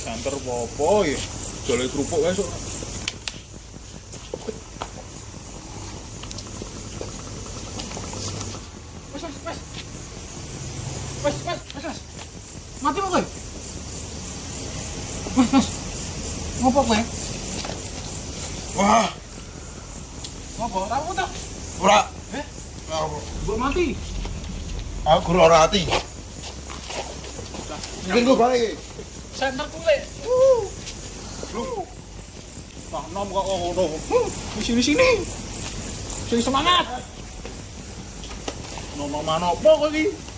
Center apa ya? Jole kerupuk wae sok. Wes. Mati kok kowe? Mas. Ngopo kowe? Wah, Ngopo? Tahu ta? ora. Apa? Mbok mati. Aku ora ati. Mungkin gua balik. Center kuwe. Wah, nom kok ngono. Di sini. Sing semangat. Nono manopo kowe iki?